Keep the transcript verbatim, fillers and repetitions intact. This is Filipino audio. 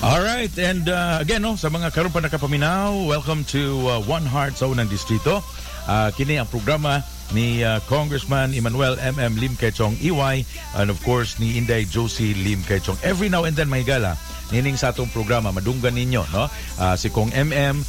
Alright, and uh, again, no, sa mga karon pa nakapaminaw, welcome to uh, One Heart sa unang distrito. Uh, kini ang programa ni uh, Congressman Emmanuel M M Lim Kay-chong E Y and of course ni Inday Josie Lim Kay-chong. Every now and then, may gala, nining sa atong programa, madunggan ninyo, no? Uh, si Kong M M,